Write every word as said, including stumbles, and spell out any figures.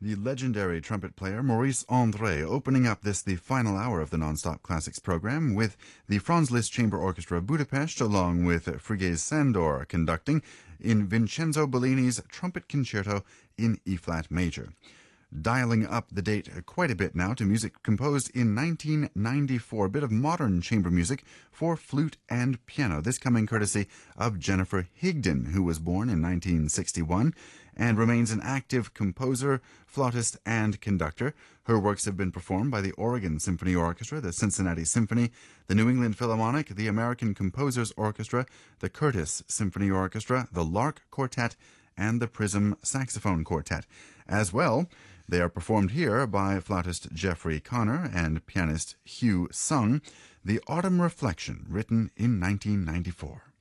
The legendary trumpet player Maurice André opening up this, the final hour of the Nonstop Classics program, with the Franz Liszt Chamber Orchestra of Budapest, along with Frigyes Sándor conducting in Vincenzo Bellini's Trumpet Concerto in E-flat major. Dialing up the date quite a bit now to music composed in nineteen ninety-four, a bit of modern chamber music for flute and piano. This coming courtesy of Jennifer Higdon, who was born in nineteen sixty-one and remains an active composer, flautist, and conductor. Her works have been performed by the Oregon Symphony Orchestra, the Cincinnati Symphony, the New England Philharmonic, the American Composers Orchestra, the Curtis Symphony Orchestra, the Lark Quartet, and the Prism Saxophone Quartet. As well, they are performed here by flautist Jeffrey Connor and pianist Hugh Sung, The Autumn Reflection, written in nineteen ninety-four.